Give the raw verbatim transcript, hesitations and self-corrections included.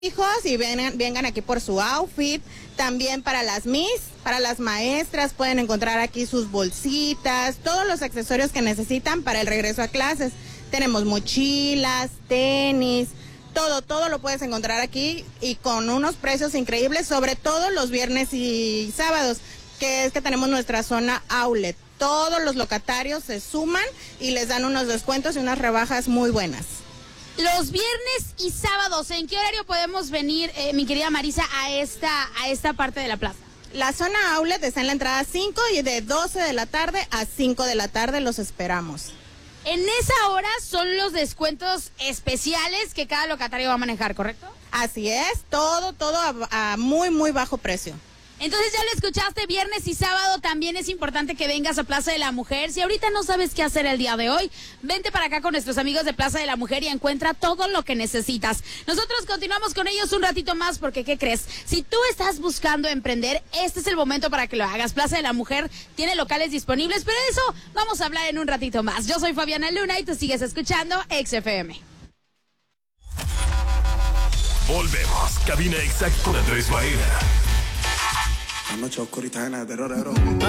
hijos y vengan, vengan aquí por su outfit. También para las Miss, para las maestras, pueden encontrar aquí sus bolsitas, todos los accesorios que necesitan para el regreso a clases. Tenemos mochilas, tenis, todo, todo lo puedes encontrar aquí y con unos precios increíbles, sobre todo los viernes y sábados, que es que tenemos nuestra zona outlet. Todos los locatarios se suman y les dan unos descuentos y unas rebajas muy buenas. Los viernes y sábados, ¿en qué horario podemos venir, eh, mi querida Marisa, a esta, a esta parte de la plaza? La zona outlet está en la entrada cinco y de doce de la tarde a cinco de la tarde los esperamos. En esa hora son los descuentos especiales que cada locatario va a manejar, ¿correcto? Así es, todo, todo a, a muy, muy bajo precio. Entonces ya lo escuchaste, viernes y sábado también es importante que vengas a Plaza de la Mujer. Si ahorita no sabes qué hacer el día de hoy, vente para acá con nuestros amigos de Plaza de la Mujer y encuentra todo lo que necesitas. Nosotros continuamos con ellos un ratito más porque, ¿qué crees? Si tú estás buscando emprender, este es el momento para que lo hagas. Plaza de la Mujer tiene locales disponibles, pero de eso vamos a hablar en un ratito más. Yo soy Fabiana Luna y tú sigues escuchando X F M. Volvemos. Cabina Exacta con Andrés Baena. La noche oscurita llena de terror,